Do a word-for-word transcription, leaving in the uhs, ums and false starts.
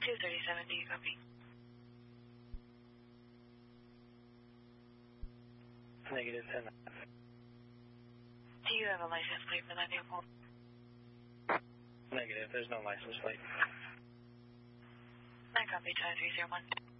two thirty-seven, do you copy? Negative ten. Do you have a license plate for that vehicle? Negative, there's no license plate. I copy, Tower three zero one.